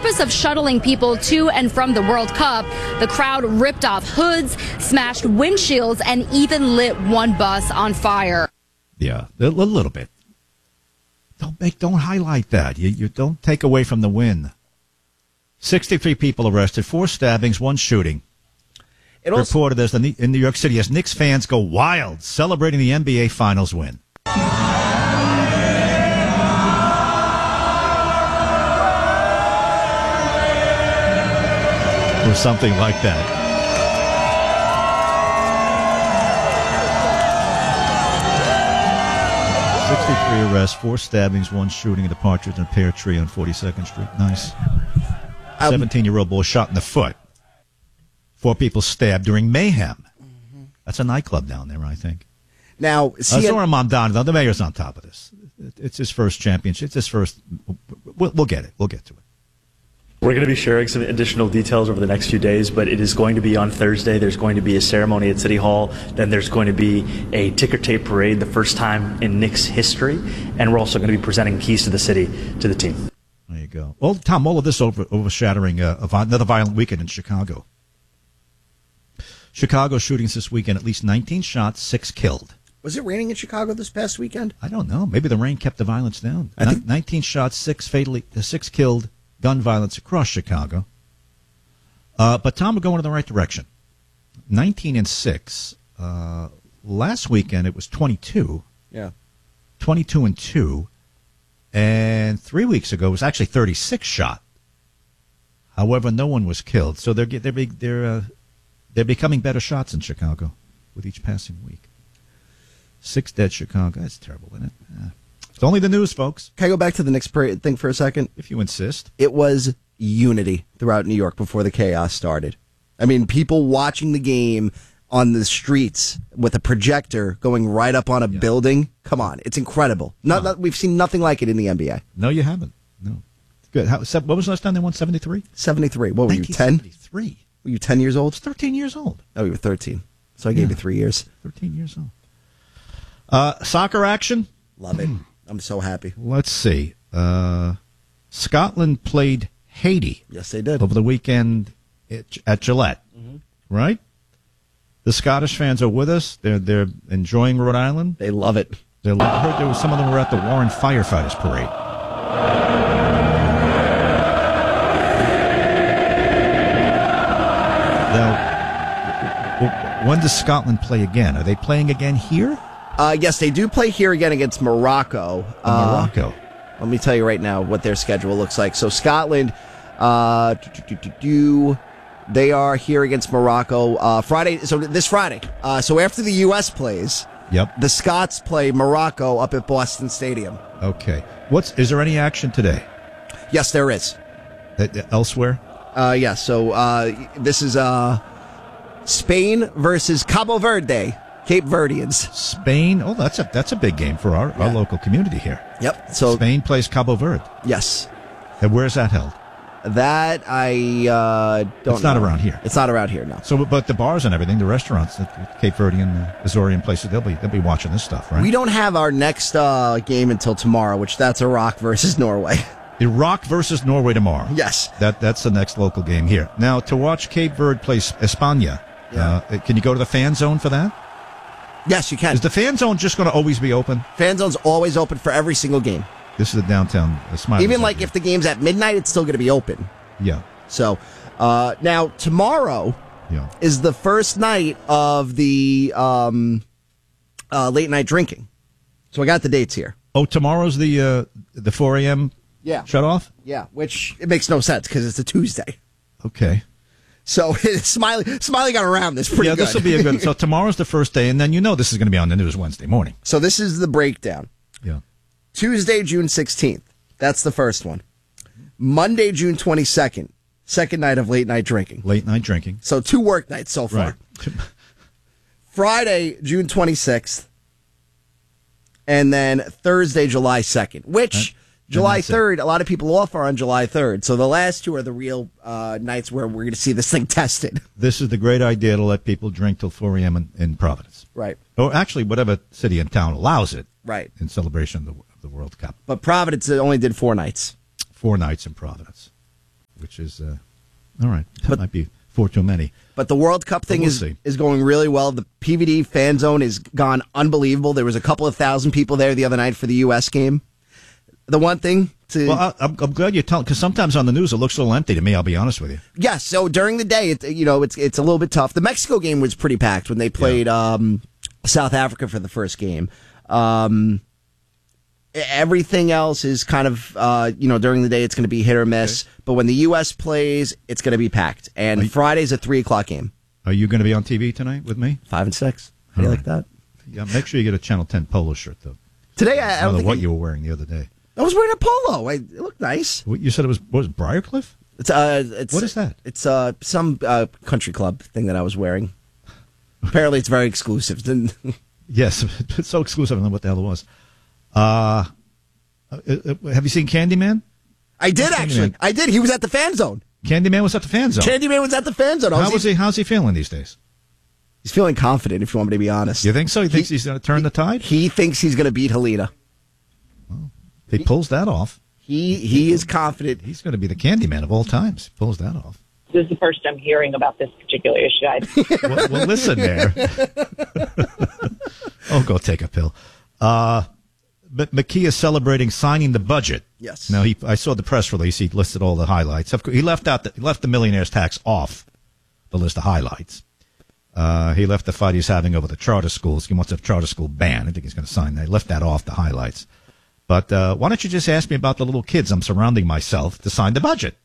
purpose of shuttling people to and from the World Cup, the crowd ripped off hoods, smashed windshields, and even lit one bus on fire. Yeah, a little bit. Don't highlight that. You don't take away from the win. 63 people arrested, 4 stabbings, 1 shooting. It also reported in New York City as Knicks fans go wild celebrating the NBA Finals win. Or something like that. 63 arrests, 4 stabbings, 1 shooting at the Partridge and Pear Tree on 42nd Street. Nice. 17-year-old boy shot in the foot. 4 people stabbed during mayhem. That's a nightclub down there, I think. Now, Zoran Mamdani, the mayor's on top of this. It's his first championship. It's his first. We'll get it. We'll get to it. We're going to be sharing some additional details over the next few days, but it is going to be on Thursday. There's going to be a ceremony at City Hall. Then there's going to be a ticker tape parade, the first time in Knicks history. And we're also going to be presenting keys to the city to the team. There you go. Well, Tom, all of this overshadowing another violent weekend in Chicago. Chicago shootings this weekend, at least 19 shots, 6 killed. Was it raining in Chicago this past weekend? I don't know. Maybe the rain kept the violence down. I think 19 shots, 6 killed. Gun violence across Chicago. But, Tom, we're going in the right direction. 19 and 6. Last weekend, it was 22. Yeah. 22 and 2. And 3 weeks ago, it was actually 36 shot. However, no one was killed. So they're becoming better shots in Chicago with each passing week. 6 dead Chicago. That's terrible, isn't it? Yeah. It's only the news, folks. Can I go back to the Knicks parade thing for a second? If you insist. It was unity throughout New York before the chaos started. I mean, people watching the game on the streets with a projector going right up on a building. Come on. It's incredible. We've seen nothing like it in the NBA. No, you haven't. No. Good. What was the last time they won? 73? 73. What were you, 10? 73. Were you 10 years old? 13 years old. Oh, you were 13. So I gave you 3 years. 13 years old. Soccer action? Love it. I'm so happy. Let's see. Scotland played Haiti. Yes, they did. Over the weekend at Gillette. Mm-hmm. Right? The Scottish fans are with us. They're enjoying Rhode Island. They love it. I heard some of them were at the Warren Firefighters Parade. Now, when does Scotland play again? Are they playing again here? Yes, they do play here again against Morocco. Morocco. Let me tell you right now what their schedule looks like. So Scotland, they are here against Morocco Friday. So this Friday. So after the U.S. plays, the Scots play Morocco up at Boston Stadium. Okay. Is there any action today? Yes, there is. Elsewhere? Yes. So this is Spain versus Cabo Verde. Cape Verdeans. Spain. Oh, that's a big game for our local community here. Yep. So Spain plays Cabo Verde. Yes. And where's that held? That I don't know. It's not around here. It's not around here, no. So, but the bars and everything, the restaurants, the Cape Verdean, Azorian places, they'll be watching this stuff, right? We don't have our next game until tomorrow, that's Iraq versus Norway. Iraq versus Norway tomorrow. Yes. That's the next local game here. Now, to watch Cape Verde play España, can you go to the fan zone for that? Yes, you can. Is the fan zone just going to always be open? Fan zone's always open for every single game. This is the downtown Smiley. Even like if the game's at midnight, it's still going to be open. Yeah. So now tomorrow is the first night of the late night drinking. So I got the dates here. Oh, tomorrow's the 4 a.m. shut off? Yeah, which it makes no sense because it's a Tuesday. Okay. So Smiley got around this pretty good. Yeah, this will be a good. So tomorrow's the first day, and then this is going to be on the news Wednesday morning. So this is the breakdown. Yeah. Tuesday, June 16th. That's the first one. Monday, June 22nd. Second night of late night drinking. Late night drinking. So 2 work nights so far. Right. Friday, June 26th. And then Thursday, July 2nd, which July 3rd, a lot of people off are on July 3rd. So the last 2 are the real nights where we're going to see this thing tested. This is the great idea to let people drink till 4 a.m. in Providence. Right. Or actually, whatever city and town allows it. Right. In celebration of the World Cup. But Providence only did 4 nights. 4 nights in Providence. which is all right. That might be 4 too many. But the World Cup thing is going really well. The PVD fan zone has gone unbelievable. There was a couple of thousand people there the other night for the U.S. game. The one thing I'm glad you're telling, because sometimes on the news it looks a little empty to me. I'll be honest with you. Yes. So during the day, it's a little bit tough. The Mexico game was pretty packed when they played South Africa for the first game. Everything else is kind of during the day it's going to be hit or miss. Okay. But when the U.S. plays, it's going to be packed. And Friday's a 3:00 game. Are you going to be on TV tonight with me? 5 and 6. How do you like that? Yeah. Make sure you get a Channel 10 polo shirt though. Today I don't know what you were wearing the other day. I was wearing a polo. It looked nice. You said it was Briarcliff? It's what is that? It's some country club thing that I was wearing. Apparently, it's very exclusive. Yes, it's so exclusive. I don't know what the hell it was. Have you seen Candyman? I did actually. I did. He was at the fan zone. Candyman was at the fan zone. Candyman was at the fan zone. How's he feeling these days? He's feeling confident. If you want me to be honest, you think so? He thinks he's going to turn the tide. He thinks he's going to beat Helena. Well, if he pulls that off, he is confident. He's going to be the Candyman of all times. He pulls that off. This is the first I'm hearing about this particular issue. Well, listen there. Oh, go take a pill. But McKee is celebrating signing the budget. Yes. Now, I saw the press release. He listed all the highlights. He left the millionaire's tax off the list of highlights. He left the fight he's having over the charter schools. He wants a charter school ban. I think he's going to sign that. He left that off the highlights. But why don't you just ask me about the little kids I'm surrounding myself to sign the budget?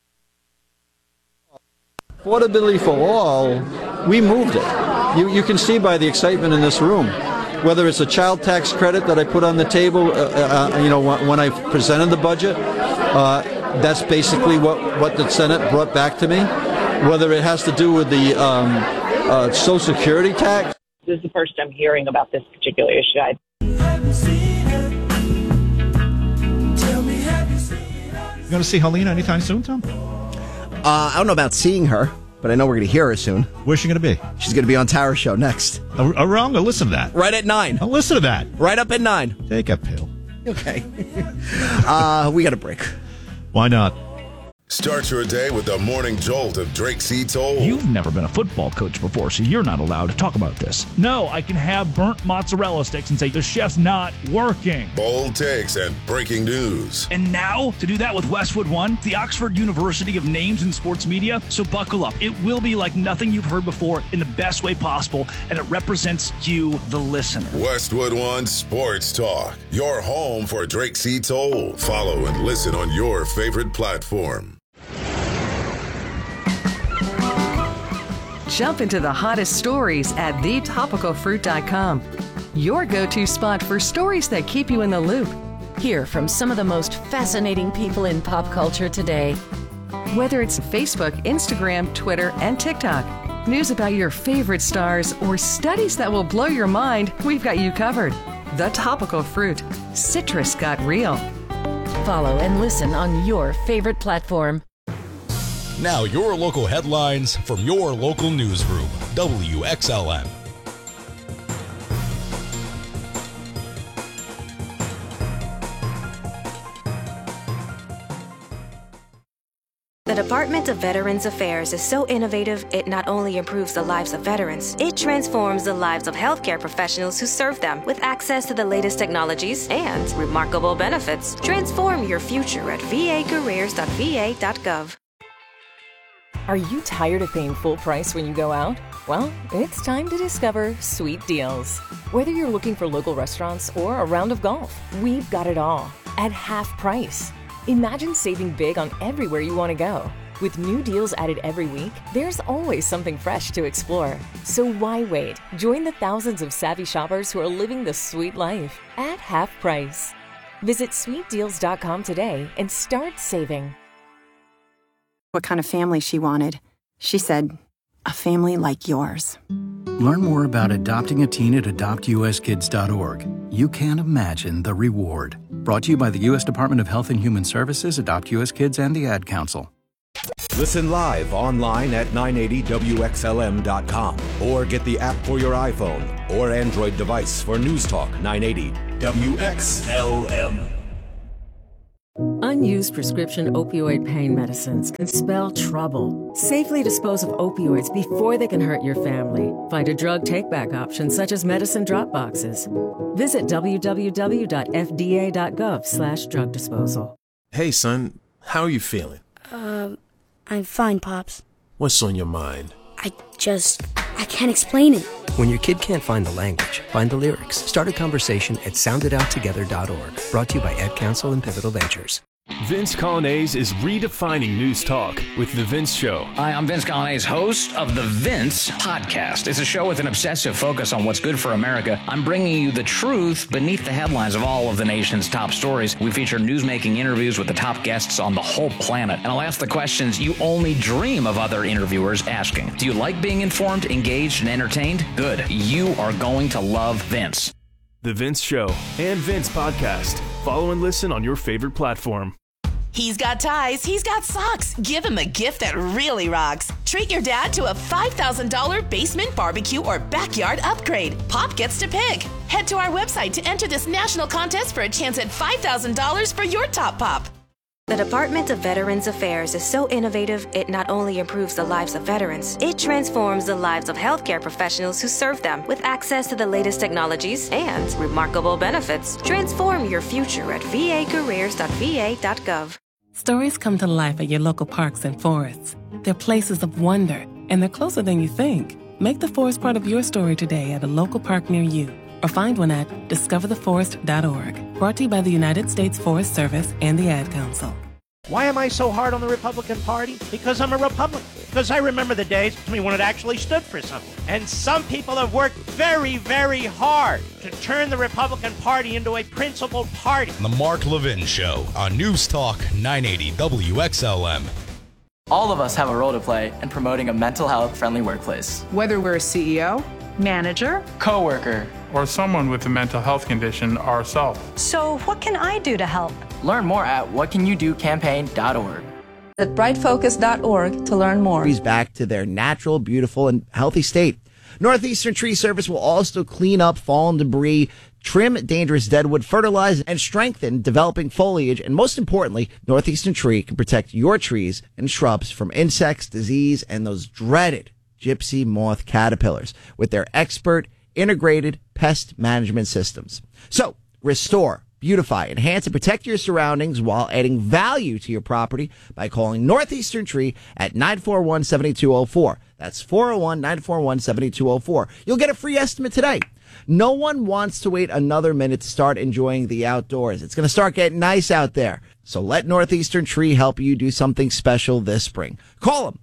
Affordability for all, we moved it. You can see by the excitement in this room. Whether it's a child tax credit that I put on the table, when I presented the budget, that's basically what the Senate brought back to me. Whether it has to do with the Social Security tax. This is the first I'm hearing about this particular issue. You going to see Helena anytime soon, Tom? I don't know about seeing her, but I know we're going to hear her soon. Where's she going to be? She's going to be on Tower Show next. Wrong? I'll listen to that. Right at 9. I'll listen to that. Right up at 9. Take a pill. Okay. We got a break. Why not? Start your day with the morning jolt of Drake C. Toll. You've never been a football coach before, so you're not allowed to talk about this. No, I can have burnt mozzarella sticks and say the chef's not working. Bold takes and breaking news. And now, to do that with Westwood One, the Oxford University of Names in Sports Media. So buckle up. It will be like nothing you've heard before in the best way possible, and it represents you, the listener. Westwood One Sports Talk. Your home for Drake C. Toll. Follow and listen on your favorite platform. Jump into the hottest stories at thetopicalfruit.com. Your go-to spot for stories that keep you in the loop. Hear from some of the most fascinating people in pop culture today. Whether it's Facebook, Instagram, Twitter, and TikTok, news about your favorite stars, or studies that will blow your mind, we've got you covered. The Topical Fruit. Citrus got real. Follow and listen on your favorite platform. Now your local headlines from your local newsroom, WXLN. The Department of Veterans Affairs is so innovative, it not only improves the lives of veterans, it transforms the lives of healthcare professionals who serve them with access to the latest technologies and remarkable benefits. Transform your future at vacareers.va.gov. Are you tired of paying full price when you go out? Well, it's time to discover Sweet Deals. Whether you're looking for local restaurants or a round of golf, we've got it all at half price. Imagine saving big on everywhere you want to go. With new deals added every week, there's always something fresh to explore. So why wait? Join the thousands of savvy shoppers who are living the sweet life at half price. Visit sweetdeals.com today and start saving. What kind of family she wanted. She said, a family like yours. Learn more about adopting a teen at adoptuskids.org. You can't imagine the reward. Brought to you by the U.S. Department of Health and Human Services, Adopt U.S. Kids, and the Ad Council. Listen live online at 980WXLM.com or get the app for your iPhone or Android device for News Talk 980 WXLM. Unused prescription opioid pain medicines can spell trouble. Safely dispose of opioids before they can hurt your family. Find a drug take-back option such as medicine drop boxes. Visit www.fda.gov/drug disposal. Hey, son, how are you feeling? I'm fine, Pops. What's on your mind? I can't explain it. When your kid can't find the language, find the lyrics. Start a conversation at sounditouttogether.org. Brought to you by Ad Council and Pivotal Ventures. Vince Colonnese is redefining news talk with The Vince Show. Hi, I'm Vince Colonnese, host of The Vince Podcast. It's a show with an obsessive focus on what's good for America. I'm bringing you the truth beneath the headlines of all of the nation's top stories. We feature newsmaking interviews with the top guests on the whole planet. And I'll ask the questions you only dream of other interviewers asking. Do you like being informed, engaged, and entertained? Good. You are going to love Vince. The Vince Show and Vince Podcast. Follow and listen on your favorite platform. He's got ties, he's got socks. Give him a gift that really rocks. Treat your dad to a $5,000 basement barbecue or backyard upgrade. Pop gets to pick. Head to our website to enter this national contest for a chance at $5,000 for your top pop. The Department of Veterans Affairs is so innovative, it not only improves the lives of veterans, it transforms the lives of healthcare professionals who serve them. With access to the latest technologies and remarkable benefits, transform your future at vacareers.va.gov. Stories come to life at your local parks and forests. They're places of wonder, and they're closer than you think. Make the forest part of your story today at a local park near you, or find one at discovertheforest.org. Brought to you by the United States Forest Service and the Ad Council. Why am I so hard on the Republican Party? Because I'm a Republican. Because I remember the days when it actually stood for something. And some people have worked very, very hard to turn the Republican Party into a principled party. The Mark Levin Show on News Talk 980 WXLM. All of us have a role to play in promoting a mental health-friendly workplace. Whether we're a CEO, manager, coworker, or someone with a mental health condition ourselves. So what can I do to help? Learn more at whatcanyoudocampaign.org. At brightfocus.org to learn more. Trees back to their natural, beautiful, and healthy state. Northeastern Tree Service will also clean up fallen debris, trim dangerous deadwood, fertilize, and strengthen developing foliage. And most importantly, Northeastern Tree can protect your trees and shrubs from insects, disease, and those dreaded gypsy moth caterpillars with their expert integrated pest management systems. So restore, beautify, enhance, and protect your surroundings while adding value to your property by calling Northeastern Tree at 941-7204. That's 401-941-7204. You'll get a free estimate today. No one wants to wait another minute to start enjoying the outdoors. It's going to start getting nice out there. So let Northeastern Tree help you do something special this spring. Call them,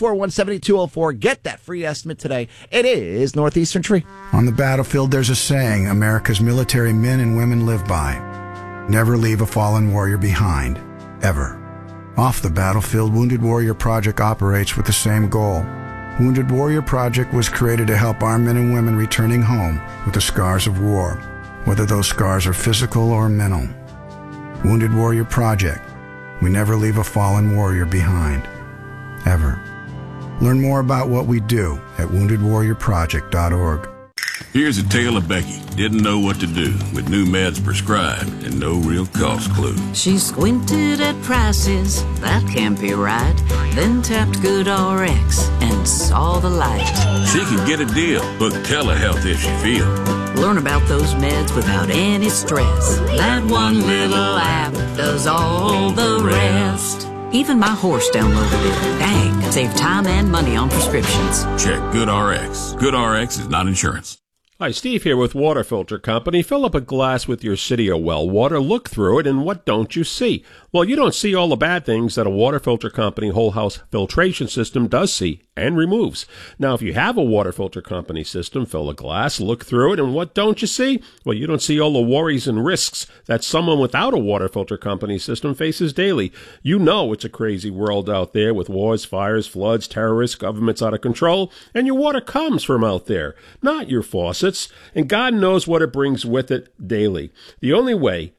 941-7204. Get that free estimate today. It is Northeastern Tree. On the battlefield, there's a saying America's military men and women live by. Never leave a fallen warrior behind, ever. Off the battlefield, Wounded Warrior Project operates with the same goal. Wounded Warrior Project was created to help our men and women returning home with the scars of war, whether those scars are physical or mental. Wounded Warrior Project. We never leave a fallen warrior behind, ever. Learn more about what we do at woundedwarriorproject.org. Here's a tale of Becky. Didn't know what to do with new meds prescribed and no real cost clue. She squinted at prices, that can't be right. Then tapped GoodRx and saw the light. She can get a deal. Book telehealth if she feel. Learn about those meds without any stress. That one little app does all the rest. Even my horse downloaded it. Dang, save time and money on prescriptions. Check GoodRx. GoodRx is not insurance. Hi, Steve here with Water Filter Company. Fill up a glass with your city or well water, look through it, and what don't you see? Well, you don't see all the bad things that a Water Filter Company whole house filtration system does see and removes. Now, if you have a Water Filter Company system, fill a glass, look through it, and what don't you see? Well, you don't see all the worries and risks that someone without a Water Filter Company system faces daily. You know it's a crazy world out there with wars, fires, floods, terrorists, governments out of control, and your water comes from out there, not your faucets, and God knows what it brings with it daily. The only way,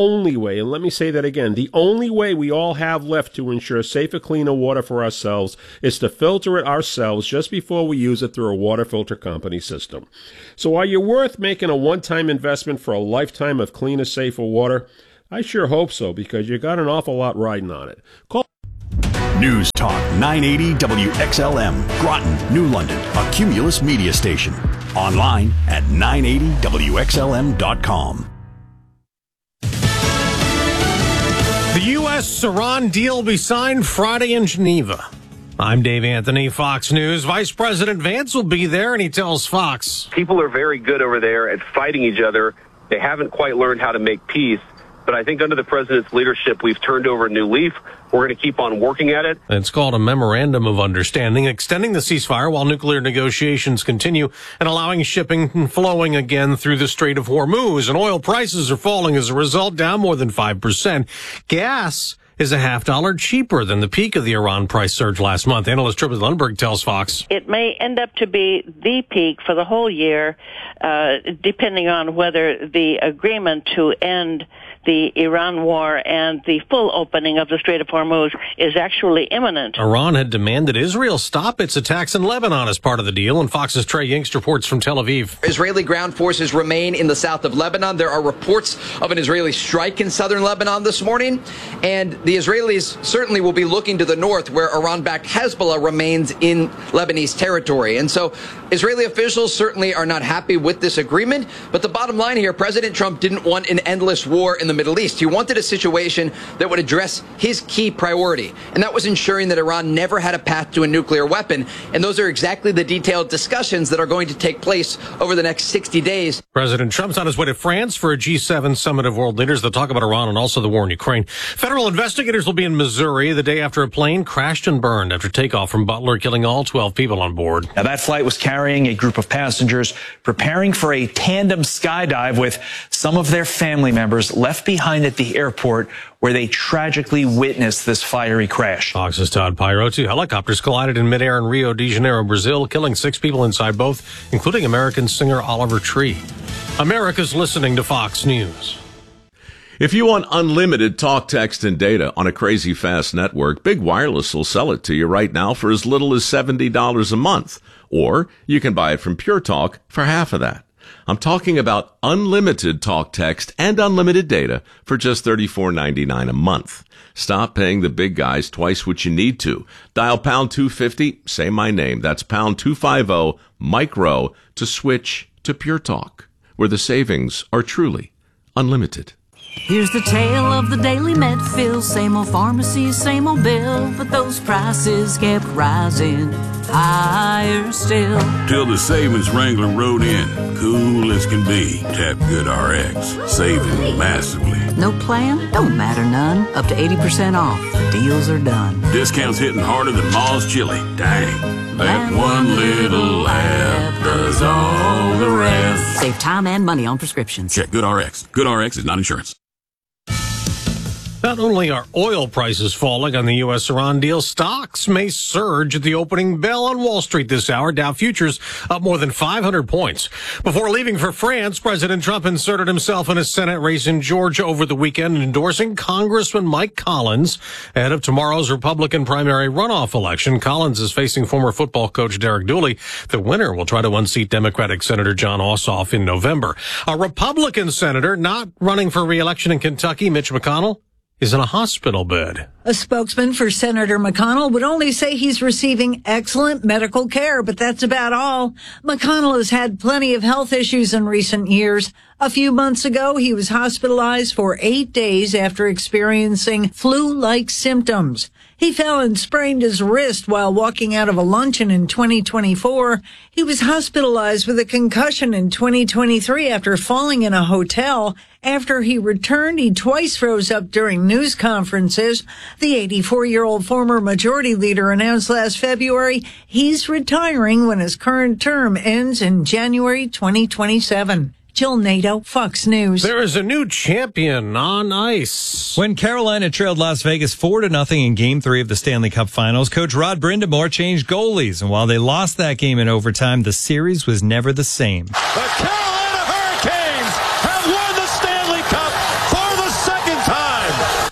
and let me say that again, the only way we all have left to ensure safer, cleaner water for ourselves is to filter it ourselves just before we use it through a Water Filter Company system. So are you worth making a one-time investment for a lifetime of cleaner, safer water? I sure hope so, because you got an awful lot riding on it. Call News Talk 980 WXLM, Groton, New London, a Cumulus media station. Online at 980WXLM.com. The U.S.-Iran deal will be signed Friday in Geneva. I'm Dave Anthony, Fox News. Vice President Vance will be there, and he tells Fox. People are very good over there at fighting each other. They haven't quite learned how to make peace. But I think under the president's leadership, we've turned over a new leaf. We're going to keep on working at it. It's called a Memorandum of Understanding, extending the ceasefire while nuclear negotiations continue and allowing shipping and flowing again through the Strait of Hormuz. And oil prices are falling as a result, down more than 5%. Gas is $0.50 cheaper than the peak of the Iran price surge last month. Analyst Triplet Lundberg tells Fox. It may end up to be the peak for the whole year, depending on whether the agreement to end the Iran war and the full opening of the Strait of Hormuz is actually imminent. Iran had demanded Israel stop its attacks in Lebanon as part of the deal, and Fox's Trey Yingst reports from Tel Aviv. Israeli ground forces remain in the south of Lebanon. There are reports of an Israeli strike in southern Lebanon this morning, and the Israelis certainly will be looking to the north, where Iran-backed Hezbollah remains in Lebanese territory. And so Israeli officials certainly are not happy with this agreement, but the bottom line here, President Trump didn't want an endless war in the Middle East. He wanted a situation that would address his key priority, and that was ensuring that Iran never had a path to a nuclear weapon. And those are exactly the detailed discussions that are going to take place over the next 60 days. President Trump's on his way to France for a G7 summit of world leaders. They'll talk about Iran and also the war in Ukraine. Federal investigators will be in Missouri the day after a plane crashed and burned after takeoff from Butler, killing all 12 people on board. Now, that flight was carrying a group of passengers preparing for a tandem skydive with some of their family members left behind at the airport, where they tragically witnessed this fiery crash. Fox's Todd Pyro. Two helicopters collided in midair in Rio de Janeiro, Brazil, killing 6 people inside both, including American singer Oliver Tree. America's listening to Fox News. If you want unlimited talk, text, and data on a crazy fast network, Big Wireless will sell it to you right now for as little as $70 a month. Or you can buy it from Pure Talk for half of that. I'm talking about unlimited talk, text, and unlimited data for just $34.99 a month. Stop paying the big guys twice what you need to. Dial pound 250, say my name. That's pound 250, micro, to switch to Pure Talk, where the savings are truly unlimited. Here's the tale of the Daily Medfill. Same old pharmacy, same old bill, but those prices kept rising higher still. Till the savings wrangler rode in, cool as can be. Tap GoodRx, saving massively. No plan? Don't matter none. Up to 80% off. The deals are done. Discounts hitting harder than Ma's chili. Dang. That one little app does all the rest. Save time and money on prescriptions. Check GoodRx. GoodRx is not insurance. Not only are oil prices falling on the U.S.-Iran deal, stocks may surge at the opening bell on Wall Street this hour. Dow futures up more than 500 points. Before leaving for France, President Trump inserted himself in a Senate race in Georgia over the weekend, endorsing Congressman Mike Collins ahead of tomorrow's Republican primary runoff election. Collins is facing former football coach Derek Dooley. The winner will try to unseat Democratic Senator John Ossoff in November. A Republican senator not running for re-election in Kentucky, Mitch McConnell, is in a hospital bed. A spokesman for Senator McConnell would only say he's receiving excellent medical care, but that's about all. McConnell has had plenty of health issues in recent years. A few months ago, he was hospitalized for 8 days after experiencing flu-like symptoms. He fell and sprained his wrist while walking out of a luncheon in 2024. He was hospitalized with a concussion in 2023 after falling in a hotel. After he returned, he twice froze up during news conferences. The 84-year-old former majority leader announced last February he's retiring when his current term ends in January 2027. Jill Nato, Fox News. There is a new champion on ice. When Carolina trailed Las Vegas 4-0 in Game 3 of the Stanley Cup Finals, Coach Rod Brindamore changed goalies. And while they lost that game in overtime, the series was never the same. The Carolina Hurricanes have won the Stanley Cup for the second time.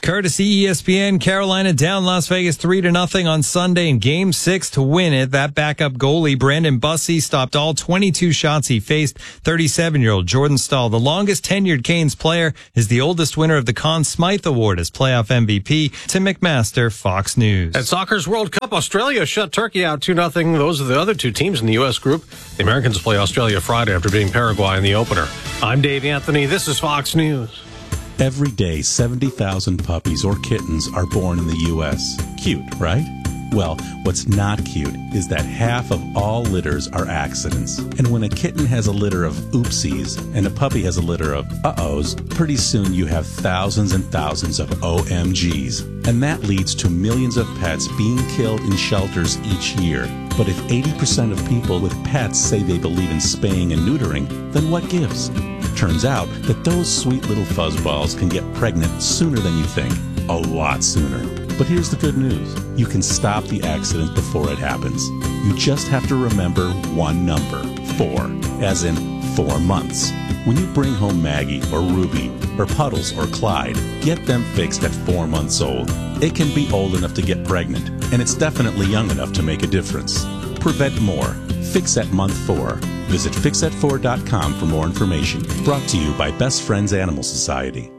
courtesy ESPN. Carolina down Las Vegas 3-0 on Sunday in Game 6 to win it. That backup goalie, Brandon Bussey, stopped all 22 shots he faced. 37-year-old Jordan Stahl, the longest tenured Canes player, is the oldest winner of the Conn Smythe Award as playoff MVP. Tim McMaster, Fox News. At Soccer's World Cup, Australia shut Turkey out 2-0. Those are the other two teams in the U.S. group. The Americans play Australia Friday after beating Paraguay in the opener. I'm Dave Anthony. This is Fox News. Every day, 70,000 puppies or kittens are born in the U.S. Cute, right? Well, what's not cute is that half of all litters are accidents. And when a kitten has a litter of oopsies and a puppy has a litter of uh-ohs, pretty soon you have thousands and thousands of OMGs. And that leads to millions of pets being killed in shelters each year. But if 80% of people with pets say they believe in spaying and neutering, then what gives? Turns out that those sweet little fuzzballs can get pregnant sooner than you think. A lot sooner. But here's the good news. You can stop the accident before it happens. You just have to remember one number, 4, as in 4 months. When you bring home Maggie or Ruby or Puddles or Clyde, get them fixed at 4 months old. It can be old enough to get pregnant, and it's definitely young enough to make a difference. Prevent more. Fix at month 4. Visit fixat4.com for more information. Brought to you by Best Friends Animal Society.